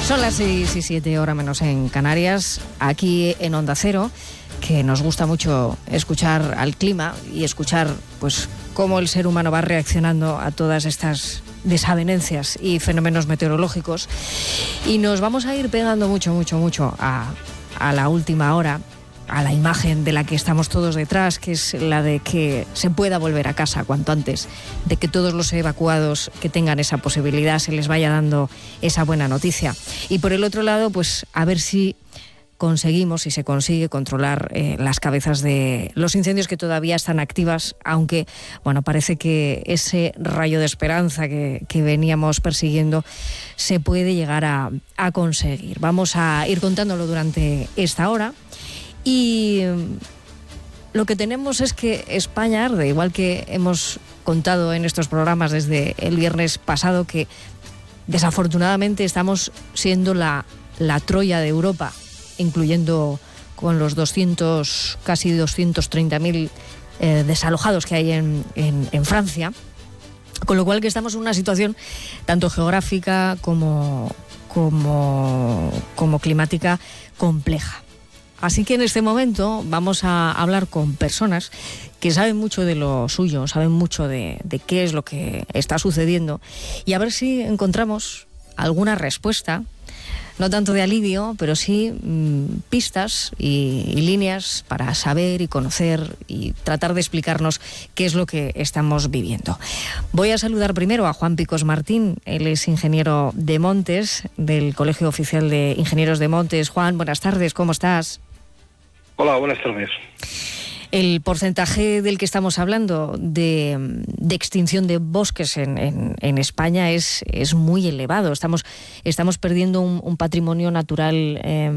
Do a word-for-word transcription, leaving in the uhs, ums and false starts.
Son las seis y siete, hora menos en Canarias, aquí en Onda Cero, que nos gusta mucho escuchar al clima y escuchar pues cómo el ser humano va reaccionando a todas estas desavenencias y fenómenos meteorológicos. Y nos vamos a ir pegando mucho, mucho, mucho a, a la última hora, a la imagen de la que estamos todos detrás, que es la de que se pueda volver a casa cuanto antes, de que todos los evacuados que tengan esa posibilidad se les vaya dando esa buena noticia. Y por el otro lado, pues a ver si conseguimos, si se consigue controlar eh, las cabezas de los incendios que todavía están activas, aunque, bueno, parece que ese rayo de esperanza que, que veníamos persiguiendo se puede llegar a, a conseguir. Vamos a ir contándolo durante esta hora. Y lo que tenemos es que España arde, igual que hemos contado en estos programas desde el viernes pasado, que desafortunadamente estamos siendo la, la Troya de Europa, incluyendo con los doscientos, casi doscientos treinta mil eh, desalojados que hay en, en, en Francia, con lo cual que estamos en una situación tanto geográfica como, como, como climática compleja. Así que en este momento vamos a hablar con personas que saben mucho de lo suyo, saben mucho de, de qué es lo que está sucediendo, y a ver si encontramos alguna respuesta, no tanto de alivio, pero sí mmm, pistas y, y líneas para saber y conocer y tratar de explicarnos qué es lo que estamos viviendo. Voy a saludar primero a Juan Picos Martín. Él es ingeniero de montes del Colegio Oficial de Ingenieros de Montes. Juan, buenas tardes, ¿cómo estás? Hola, buenas tardes. El porcentaje del que estamos hablando de, de extinción de bosques en, en, en España es, es muy elevado. Estamos, estamos perdiendo un, un patrimonio natural eh,